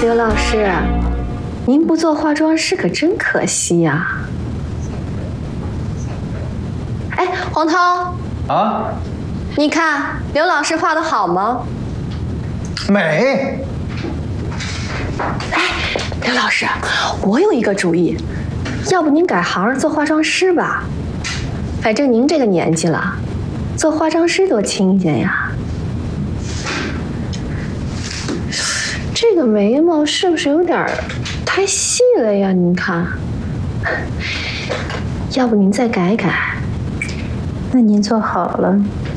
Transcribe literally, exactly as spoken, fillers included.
刘老师，您不做化妆师可真可惜呀。哎，黄涛啊， 你看刘老师画的好吗？ 美。 哎，刘老师，我有一个主意，要不您改行做化妆师吧？反正您这个年纪了，做化妆师多清闲呀。这个眉毛是不是有点太细了呀？您看，要不您再改改？ 那您做好了，